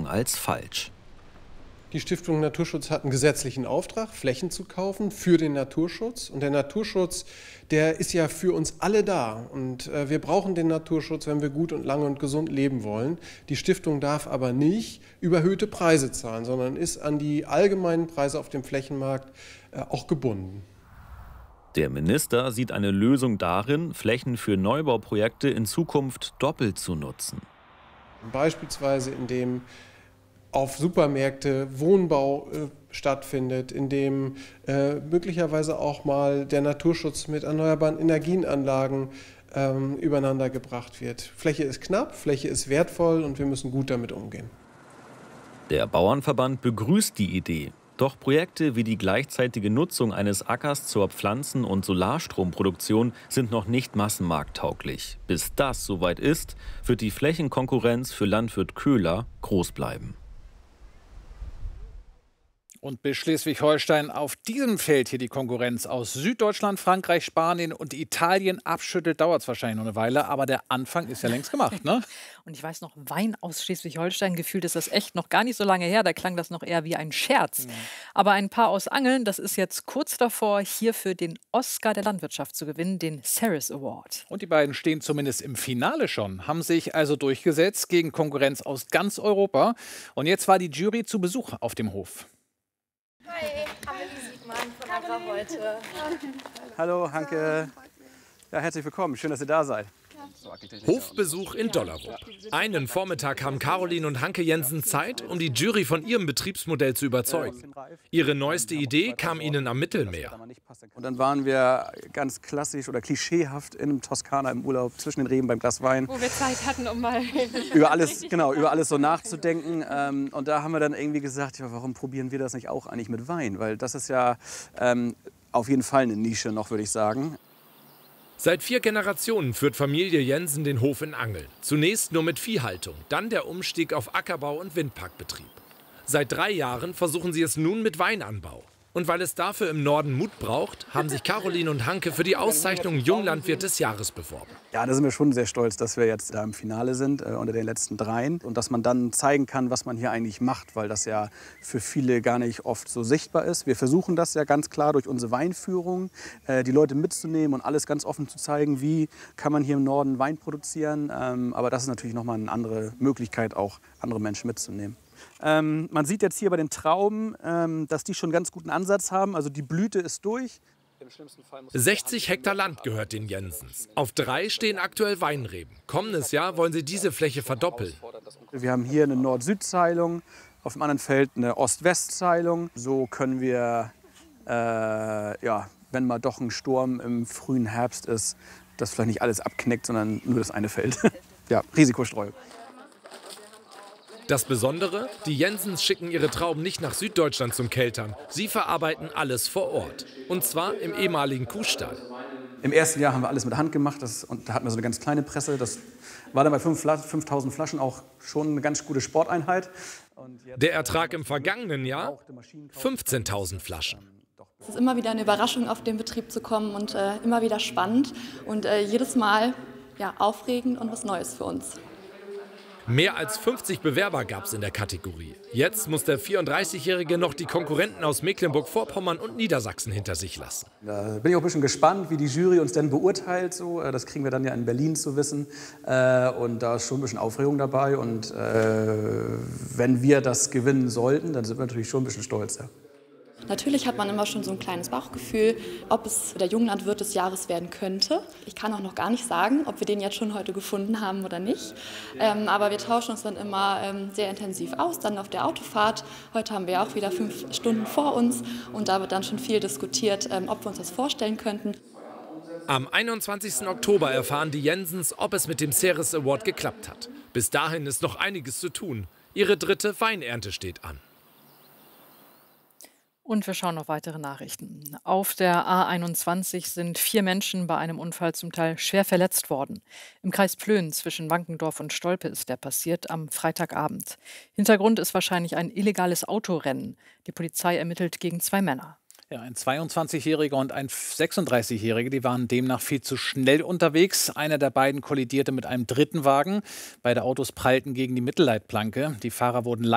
als falsch. Die Stiftung Naturschutz hat einen gesetzlichen Auftrag, Flächen zu kaufen für den Naturschutz. Und der Naturschutz, der ist ja für uns alle da. Und wir brauchen den Naturschutz, wenn wir gut und lange und gesund leben wollen. Die Stiftung darf aber nicht überhöhte Preise zahlen, sondern ist an die allgemeinen Preise auf dem Flächenmarkt auch gebunden. Der Minister sieht eine Lösung darin, Flächen für Neubauprojekte in Zukunft doppelt zu nutzen. Beispielsweise indem auf Supermärkte Wohnbau stattfindet, in dem möglicherweise auch mal der Naturschutz mit erneuerbaren Energienanlagen übereinander gebracht wird. Fläche ist knapp, Fläche ist wertvoll und wir müssen gut damit umgehen. Der Bauernverband begrüßt die Idee. Doch Projekte wie die gleichzeitige Nutzung eines Ackers zur Pflanzen- und Solarstromproduktion sind noch nicht massenmarkttauglich. Bis das soweit ist, wird die Flächenkonkurrenz für Landwirt Köhler groß bleiben. Und bis Schleswig-Holstein auf diesem Feld hier die Konkurrenz aus Süddeutschland, Frankreich, Spanien und Italien abschüttelt, dauert es wahrscheinlich noch eine Weile. Aber der Anfang ist ja längst gemacht, ne? Und ich weiß noch, Wein aus Schleswig-Holstein, gefühlt ist das echt noch gar nicht so lange her. Da klang das noch eher wie ein Scherz. Aber ein Paar aus Angeln, das ist jetzt kurz davor, hierfür den Oscar der Landwirtschaft zu gewinnen, den Ceres Award. Und die beiden stehen zumindest im Finale schon, haben sich also durchgesetzt gegen Konkurrenz aus ganz Europa. Und jetzt war die Jury zu Besuch auf dem Hof. Hi, Amelie Siegmann von Agra heute. Hallo, Hanke. Ja, herzlich willkommen. Schön, dass ihr da seid. Hofbesuch in Dollerup. Einen Vormittag haben Caroline und Hanke Jensen Zeit, um die Jury von ihrem Betriebsmodell zu überzeugen. Ihre neueste Idee kam ihnen am Mittelmeer. Und dann waren wir ganz klassisch oder klischeehaft in Toskana im Urlaub zwischen den Reben beim Glas Wein. Wo wir Zeit hatten, um mal über alles so nachzudenken. Und da haben wir dann irgendwie gesagt, ja, warum probieren wir das nicht auch eigentlich mit Wein? Weil das ist ja auf jeden Fall eine Nische noch, würde ich sagen. Seit 4 Generationen führt Familie Jensen den Hof in Angeln. Zunächst nur mit Viehhaltung, dann der Umstieg auf Ackerbau und Windparkbetrieb. Seit 3 Jahren versuchen sie es nun mit Weinanbau. Und weil es dafür im Norden Mut braucht, haben sich Caroline und Hanke für die Auszeichnung Junglandwirt des Jahres beworben. Ja, da sind wir schon sehr stolz, dass wir jetzt da im Finale sind, unter den letzten 3. Und dass man dann zeigen kann, was man hier eigentlich macht, weil das ja für viele gar nicht oft so sichtbar ist. Wir versuchen das ja ganz klar durch unsere Weinführung, die Leute mitzunehmen und alles ganz offen zu zeigen, wie kann man hier im Norden Wein produzieren. Aber das ist natürlich nochmal eine andere Möglichkeit, auch andere Menschen mitzunehmen. Man sieht jetzt hier bei den Trauben, dass die schon einen ganz guten Ansatz haben. Also die Blüte ist durch. 60 Hektar Land gehört den Jensens. Auf 3 stehen aktuell Weinreben. Kommendes Jahr wollen sie diese Fläche verdoppeln. Wir haben hier eine Nord-Süd-Zeilung, auf dem anderen Feld eine Ost-West-Zeilung. So können wir, wenn mal doch ein Sturm im frühen Herbst ist, das vielleicht nicht alles abknickt, sondern nur das eine Feld. Ja, Risikostreuung. Das Besondere, die Jensens schicken ihre Trauben nicht nach Süddeutschland zum Keltern. Sie verarbeiten alles vor Ort. Und zwar im ehemaligen Kuhstall. Im ersten Jahr haben wir alles mit Hand gemacht. Und da hatten wir so eine ganz kleine Presse. Das war dann bei 5.000 Flaschen auch schon eine ganz gute Sporteinheit. Der Ertrag im vergangenen Jahr? 15.000 Flaschen. Es ist immer wieder eine Überraschung, auf den Betrieb zu kommen und immer wieder spannend. Und jedes Mal aufregend und was Neues für uns. Mehr als 50 Bewerber gab es in der Kategorie. Jetzt muss der 34-Jährige noch die Konkurrenten aus Mecklenburg-Vorpommern und Niedersachsen hinter sich lassen. Da bin ich auch ein bisschen gespannt, wie die Jury uns denn beurteilt. So. Das kriegen wir dann ja in Berlin zu wissen. Und da ist schon ein bisschen Aufregung dabei. Und wenn wir das gewinnen sollten, dann sind wir natürlich schon ein bisschen stolz. Ja. Natürlich hat man immer schon so ein kleines Bauchgefühl, ob es der Junglandwirt des Jahres werden könnte. Ich kann auch noch gar nicht sagen, ob wir den jetzt schon heute gefunden haben oder nicht. Aber wir tauschen uns dann immer sehr intensiv aus, dann auf der Autofahrt. Heute haben wir auch wieder 5 Stunden vor uns und da wird dann schon viel diskutiert, ob wir uns das vorstellen könnten. Am 21. Oktober erfahren die Jensens, ob es mit dem Ceres Award geklappt hat. Bis dahin ist noch einiges zu tun. Ihre 3. Weinernte steht an. Und wir schauen auf weitere Nachrichten. Auf der A21 sind 4 Menschen bei einem Unfall zum Teil schwer verletzt worden. Im Kreis Plön zwischen Wankendorf und Stolpe ist der passiert am Freitagabend. Hintergrund ist wahrscheinlich ein illegales Autorennen. Die Polizei ermittelt gegen 2 Männer. Ja, ein 22-Jähriger und ein 36-Jähriger, die waren demnach viel zu schnell unterwegs. Einer der beiden kollidierte mit einem 3. Wagen. Beide Autos prallten gegen die Mittelleitplanke. Die Fahrer wurden